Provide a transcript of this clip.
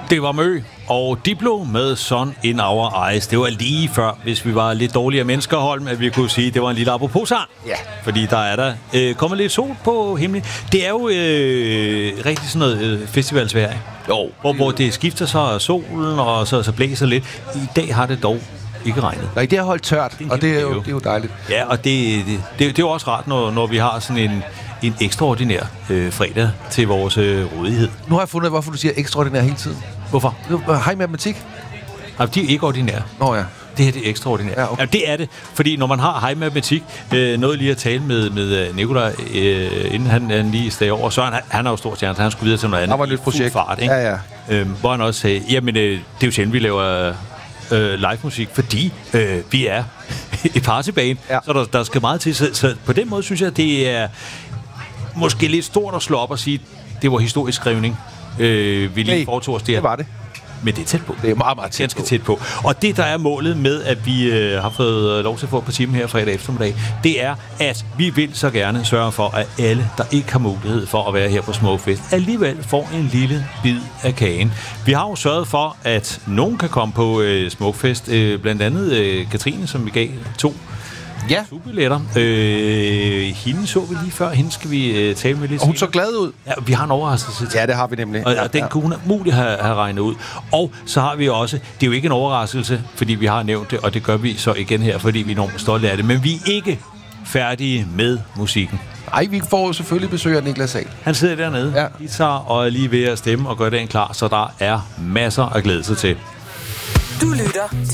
Det var Mø og Diplo med Sun in Our Eyes. Det var lige før, hvis vi var lidt dårligere mennesker, Holm, at vi kunne sige, at det var en lille apropos-sang. Ja. Fordi der er der kommet lidt sol på himlen. Det er jo rigtig sådan noget festivalsvejr, Jo. hvor det skifter så solen, og så blæser lidt. I dag har det dog ikke regnet. Nej, det har holdt tørt, og det er jo dejligt. Ja, og det er jo også rart, når vi har sådan en ekstraordinær fredag til vores rådighed. Nu har jeg fundet ud af, hvorfor du siger ekstraordinær hele tiden. Hvorfor? Hej matematik. Nej, de er ikke ordinære. Nå ja. Det her det er ekstraordinært. Ja, okay. Ja, det er det, fordi når man har hej matematik, noget lige at tale med Nikolaj, inden han lige steg over. Søren, han er jo stor stjerne, så han skulle videre til noget andet. Der var et nyt projekt. Fart, ikke? Ja. Hvor han også sagde, jamen det er jo sjældent, vi laver live musik, fordi vi er et partybane, så der skal meget til. Så på den måde synes jeg, det er måske lidt stort at slå op og sige, det var historisk skrivning. Vi lige foretog os det var det. Men det er tæt på. Det er meget, meget tæt på. Og det, der er målet med, at vi har fået lov til at få på timen her fredag eftermiddag, det er, at vi vil så gerne sørge for, at alle, der ikke har mulighed for at være her på Smukfest, alligevel får en lille bid af kagen. Vi har jo sørget for, at nogen kan komme på Smukfest. Blandt andet Katrine, som vi gav 2 billetter. Hende så vi lige før. Hende skal vi tale med lidt. Og hun så glad ud. Ja, vi har en overraskelse til. Ja, det har vi nemlig. Og den kunne hun muligt have regnet ud. Og så har vi også, det er jo ikke en overraskelse, fordi vi har nævnt det, og det gør vi så igen her, fordi vi er enormt stolte af det. Men vi er ikke færdige med musikken. Ej, vi får selvfølgelig besøg af Niklas Sahl. Han sidder dernede, guitar og er lige ved at stemme og gøre den klar, så der er masser at glæde sig til. Du lytter